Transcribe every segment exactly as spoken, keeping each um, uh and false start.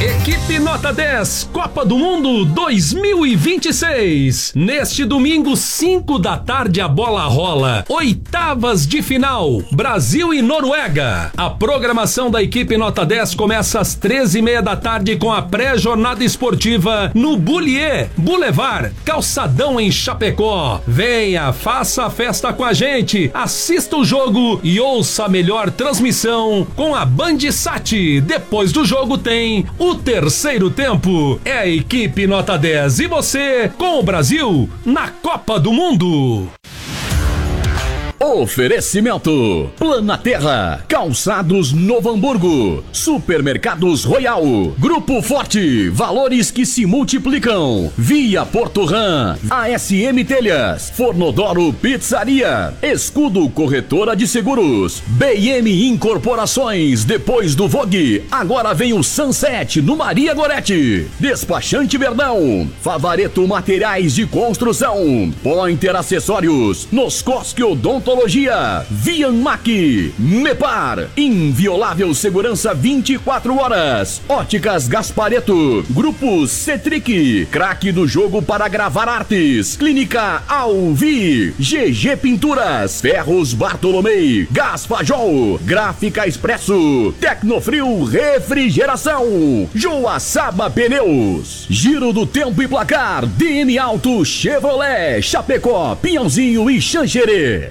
Equipe Nota dez, Copa do Mundo dois mil e vinte e seis. Neste domingo, cinco da tarde, a bola rola. Oitavas de final, Brasil e Noruega. A programação da equipe Nota dez começa às treze e meia da tarde com a pré-jornada esportiva no Bullier Boulevard, Calçadão em Chapecó. Venha, faça a festa com a gente, assista o jogo e ouça a melhor transmissão com a Bandsat. Depois do jogo tem o terceiro tempo. É a equipe Nota dez e você com o Brasil na Copa do Mundo. Oferecimento Planaterra, Calçados Novo Hamburgo, Supermercados Royal, Grupo Forte, valores que se multiplicam, Via Porto Ram, A S M Telhas, Fornodoro Pizzaria, Escudo Corretora de Seguros, B M Incorporações. Depois do Vogue, agora vem o Sunset no Maria Gorete, Despachante Verdão, Favareto Materiais de Construção, Pointer Acessórios, Noscosque Odontologia, Vianmac, Mepar, inviolável segurança vinte e quatro horas, Óticas Gaspareto, Grupo Cetric, craque do jogo para gravar artes, Clínica Alvi, G G Pinturas, Ferros Bartolomei, Gaspajol, Gráfica Expresso, Tecnofrio Refrigeração, Joaçaba Pneus, Giro do Tempo e Placar, D M Auto Chevrolet, Chapecó, Pinhãozinho e Xanxerê.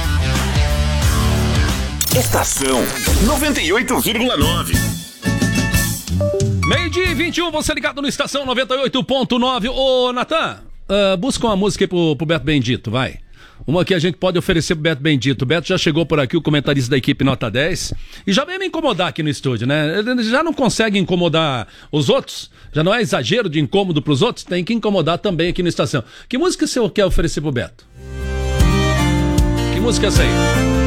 Estação noventa e oito vírgula nove. Meio-dia e vinte e um, você ligado no Estação noventa e oito ponto nove. Ô, Natan, uh, busca uma música aí pro, pro Beto Bendito, vai. Uma que a gente pode oferecer pro Beto Bendito. O Beto já chegou por aqui, o comentarista da equipe Nota dez, e já veio me incomodar aqui no estúdio, né? Ele já não consegue incomodar os outros, já não é exagero de incômodo pros outros, tem que incomodar também aqui no Estação. Que música você quer oferecer pro Beto? Que música é essa aí?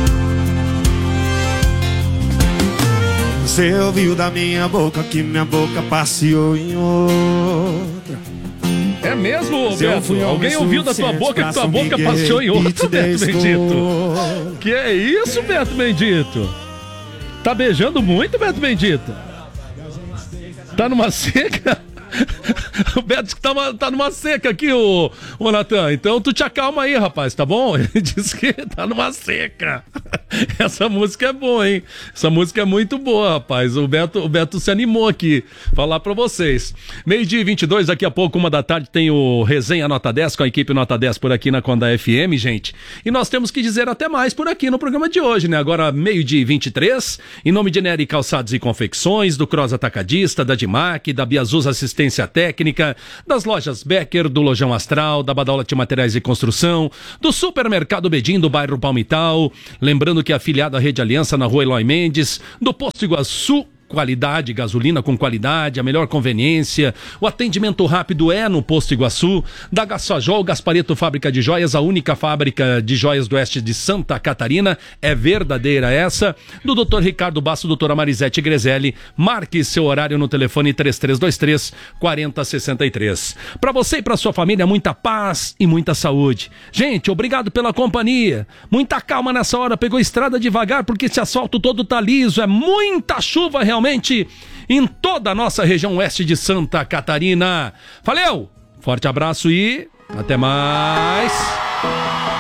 Você ouviu da minha boca que minha boca passeou em outra. É mesmo, Beto? Alguém ouviu da tua boca que tua boca passeou em outra, Beto Bendito? Que é isso, Beto Bendito? Tá beijando muito, Beto Bendito? Tá numa seca? O Beto tá, uma, tá numa seca aqui, ô, ô Natan. Então tu te acalma aí, rapaz, tá bom? Ele disse que tá numa seca. Essa música é boa, hein? Essa música é muito boa, rapaz. O Beto, o Beto se animou aqui. Falar pra vocês. Meio-dia e vinte e dois, daqui a pouco, uma da tarde, tem o Resenha Nota dez com a equipe Nota dez por aqui na Conda F M, gente. E nós temos que dizer até mais por aqui no programa de hoje, né? Agora, meio-dia e vinte e três, em nome de Nery Calçados e Confecções, do Cross Atacadista, da Dimac, da Biazuz Assistência Técnica, das lojas Becker, do Lojão Astral, da Badaulat Materiais de Construção, do Supermercado Bedim, do bairro Palmital, lembrando que é afiliado à Rede Aliança na Rua Eloy Mendes, do Posto Iguaçu, qualidade, gasolina com qualidade, a melhor conveniência, o atendimento rápido é no Posto Iguaçu, da Gaspajol, Gaspareto Fábrica de Joias, a única fábrica de joias do oeste de Santa Catarina, é verdadeira essa, do doutor Ricardo Basso, doutora Marisete Grezelli, marque seu horário no telefone três três dois três, quatro zero seis três. Para você e para sua família, muita paz e muita saúde. Gente, obrigado pela companhia, muita calma nessa hora, pegou estrada devagar porque esse asfalto todo tá liso, é muita chuva realmente em toda a nossa região oeste de Santa Catarina. Valeu, forte abraço e até mais.